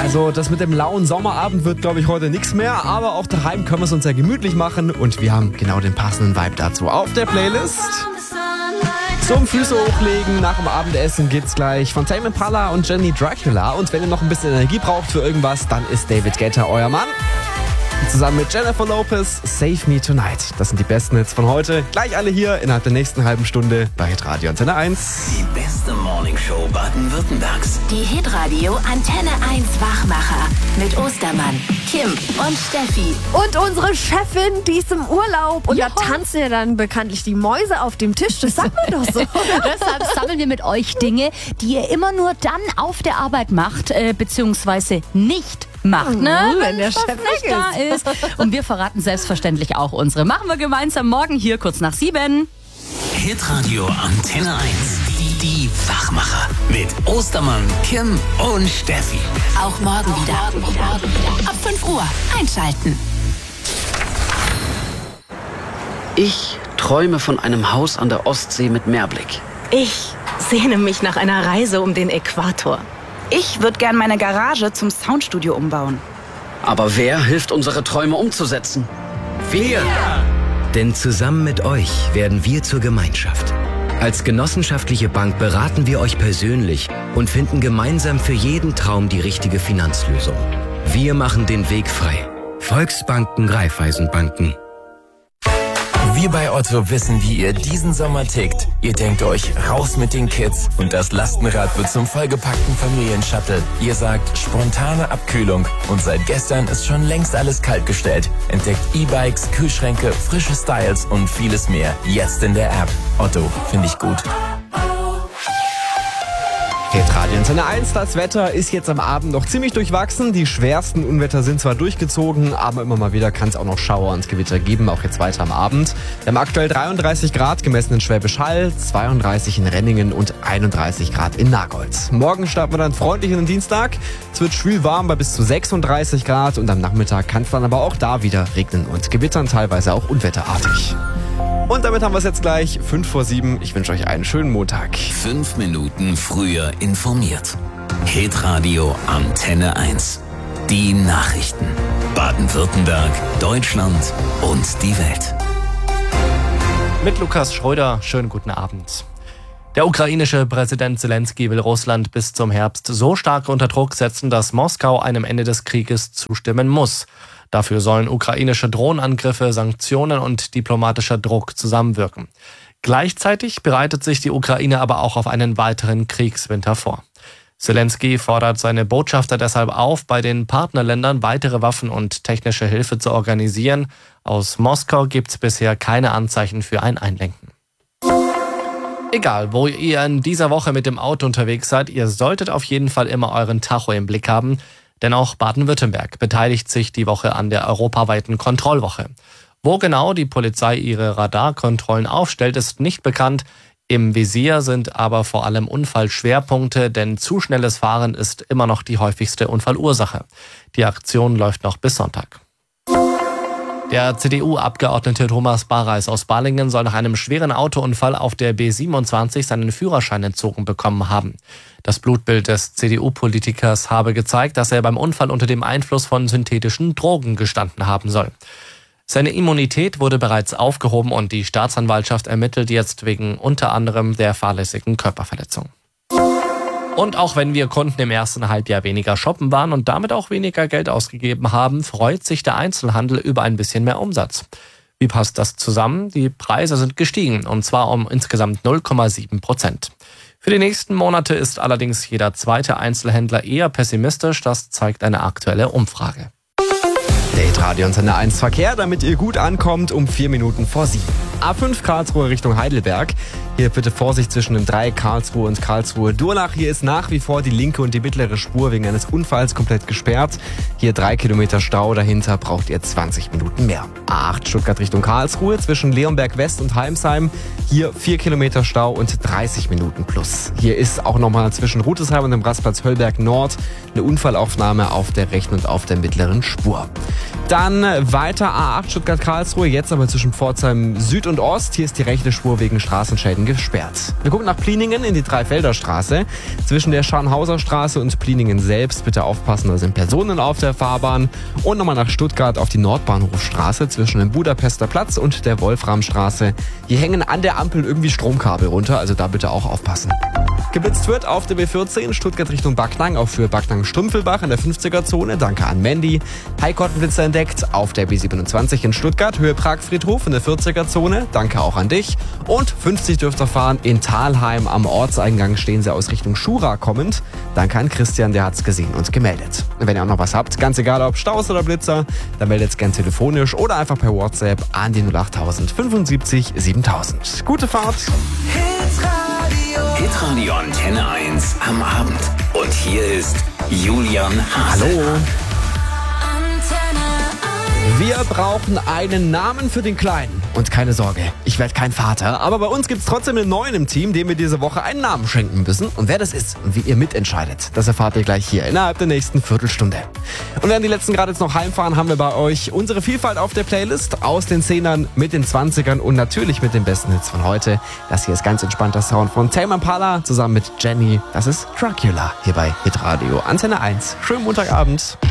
Also das mit dem lauen Sommerabend wird, glaube ich, heute nichts mehr. Aber auch daheim können wir es uns ja gemütlich machen. Und wir haben genau den passenden Vibe dazu auf der Playlist. Zum Füße hochlegen nach dem Abendessen gibt's gleich von Tame Impala und Jenny Dracula. Und wenn ihr noch ein bisschen Energie braucht für irgendwas, dann ist David Guetta euer Mann. Zusammen mit Jennifer Lopez, Save Me Tonight. Das sind die besten Hits von heute. Gleich alle hier innerhalb der nächsten halben Stunde bei Hitradio Antenne 1. Die beste Morningshow Baden-Württembergs. Die Hitradio Antenne 1 Wachmacher mit Ostermann, Kim und Steffi. Und unsere Chefin, die ist im Urlaub. Und da tanzen ja dann bekanntlich die Mäuse auf dem Tisch. Das sagt man doch so. Deshalb sammeln wir mit euch Dinge, die ihr immer nur dann auf der Arbeit macht, beziehungsweise nicht macht, ne? Wenn der Chef nicht da ist. Und wir verraten selbstverständlich auch unsere. Machen wir gemeinsam morgen hier kurz nach 7. Hitradio Antenne 1. Die Wachmacher mit Ostermann, Kim und Steffi. Auch morgen wieder. Ab 5 Uhr einschalten. Ich träume von einem Haus an der Ostsee mit Meerblick. Ich sehne mich nach einer Reise um den Äquator. Ich würde gern meine Garage zum Soundstudio umbauen. Aber wer hilft, unsere Träume umzusetzen? Wir! Denn zusammen mit euch werden wir zur Gemeinschaft. Als genossenschaftliche Bank beraten wir euch persönlich und finden gemeinsam für jeden Traum die richtige Finanzlösung. Wir machen den Weg frei. Volksbanken, Raiffeisenbanken. Wir bei Otto wissen, wie ihr diesen Sommer tickt. Ihr denkt euch, raus mit den Kids und das Lastenrad wird zum vollgepackten Familienshuttle. Ihr sagt, spontane Abkühlung und seit gestern ist schon längst alles kaltgestellt. Entdeckt E-Bikes, Kühlschränke, frische Styles und vieles mehr. Jetzt in der App. Otto, finde ich gut. Hitradio Antenne 1, das Wetter ist jetzt am Abend noch ziemlich durchwachsen. Die schwersten Unwetter sind zwar durchgezogen, aber immer mal wieder kann es auch noch Schauer und Gewitter geben, auch jetzt weiter am Abend. Wir haben aktuell 33 Grad gemessen in Schwäbisch Hall, 32 in Renningen und 31 Grad in Nagold. Morgen starten wir dann freundlich in den Dienstag. Es wird schwül warm bei bis zu 36 Grad und am Nachmittag kann es dann aber auch da wieder regnen und gewittern, teilweise auch unwetterartig. Und damit haben wir es jetzt gleich 6:55. Ich wünsche euch einen schönen Montag. 5 Minuten früher informiert. Hitradio Antenne 1. Die Nachrichten. Baden-Württemberg, Deutschland und die Welt. Mit Lukas Schröder, schönen guten Abend. Der ukrainische Präsident Zelensky will Russland bis zum Herbst so stark unter Druck setzen, dass Moskau einem Ende des Krieges zustimmen muss. Dafür sollen ukrainische Drohnenangriffe, Sanktionen und diplomatischer Druck zusammenwirken. Gleichzeitig bereitet sich die Ukraine aber auch auf einen weiteren Kriegswinter vor. Zelensky fordert seine Botschafter deshalb auf, bei den Partnerländern weitere Waffen und technische Hilfe zu organisieren. Aus Moskau gibt es bisher keine Anzeichen für ein Einlenken. Egal, wo ihr in dieser Woche mit dem Auto unterwegs seid, ihr solltet auf jeden Fall immer euren Tacho im Blick haben. Denn auch Baden-Württemberg beteiligt sich die Woche an der europaweiten Kontrollwoche. Wo genau die Polizei ihre Radarkontrollen aufstellt, ist nicht bekannt. Im Visier sind aber vor allem Unfallschwerpunkte, denn zu schnelles Fahren ist immer noch die häufigste Unfallursache. Die Aktion läuft noch bis Sonntag. Der CDU-Abgeordnete Thomas Bareis aus Balingen soll nach einem schweren Autounfall auf der B27 seinen Führerschein entzogen bekommen haben. Das Blutbild des CDU-Politikers habe gezeigt, dass er beim Unfall unter dem Einfluss von synthetischen Drogen gestanden haben soll. Seine Immunität wurde bereits aufgehoben und die Staatsanwaltschaft ermittelt jetzt wegen unter anderem der fahrlässigen Körperverletzung. Und auch wenn wir Kunden im ersten Halbjahr weniger shoppen waren und damit auch weniger Geld ausgegeben haben, freut sich der Einzelhandel über ein bisschen mehr Umsatz. Wie passt das zusammen? Die Preise sind gestiegen, und zwar um insgesamt 0,7%. Für die nächsten Monate ist allerdings jeder zweite Einzelhändler eher pessimistisch. Das zeigt eine aktuelle Umfrage. Hitradio Antenne 1 Verkehr, damit ihr gut ankommt, um 4 Minuten vor 7. A5 Karlsruhe Richtung Heidelberg. Hier bitte Vorsicht zwischen dem Dreieck Karlsruhe und Karlsruhe-Durlach. Hier ist nach wie vor die linke und die mittlere Spur wegen eines Unfalls komplett gesperrt. Hier 3 Kilometer Stau, dahinter braucht ihr 20 Minuten mehr. A8 Stuttgart Richtung Karlsruhe zwischen Leonberg West und Heimsheim. Hier 4 Kilometer Stau und 30 Minuten plus. Hier ist auch nochmal zwischen Rutesheim und dem Rastplatz Höllberg Nord eine Unfallaufnahme auf der rechten und auf der mittleren Spur. Dann weiter A8 Stuttgart-Karlsruhe, jetzt aber zwischen Pforzheim Süd und Ost. Hier ist die rechte Spur wegen Straßenschäden gesperrt. Wir gucken nach Pliningen in die Dreifelderstraße. Zwischen der Scharnhauser Straße und Pliningen selbst bitte aufpassen, da sind Personen auf der Fahrbahn. Und nochmal nach Stuttgart auf die Nordbahnhofstraße zwischen dem Budapester Platz und der Wolframstraße. Hier hängen an der Ampel irgendwie Stromkabel runter, also da bitte auch aufpassen. Geblitzt wird auf der B14 Stuttgart Richtung Backnang, auch für Backnang-Strümpfelbach in der 50er-Zone. Danke an Mandy. Highkottenblitzer entdeckt auf der B27 in Stuttgart, Höhe Pragfriedhof in der 40er-Zone. Danke auch an dich. Und 50 dürft ihr fahren in Thalheim am Ortseingang stehen sie aus Richtung Schura kommend. Danke an Christian, der hat's gesehen und gemeldet. Und wenn ihr auch noch was habt, ganz egal ob Staus oder Blitzer, dann meldet gern telefonisch oder einfach per WhatsApp an die 08000 75 7000. Gute Fahrt! Hitradio Antenne 1 am Abend. Und hier ist Julian Hase. Hallo! Wir brauchen einen Namen für den Kleinen. Und keine Sorge, ich werde kein Vater. Aber bei uns gibt es trotzdem einen neuen im Team, dem wir diese Woche einen Namen schenken müssen. Und wer das ist und wie ihr mitentscheidet, das erfahrt ihr gleich hier innerhalb der nächsten Viertelstunde. Und während die letzten gerade jetzt noch heimfahren, haben wir bei euch unsere Vielfalt auf der Playlist. Aus den 10ern, mit den 20ern und natürlich mit den besten Hits von heute. Das hier ist ganz entspannter Sound von Tame Impala zusammen mit Jenny. Das ist Dracula hier bei Hitradio Antenne 1. Schönen Montagabend.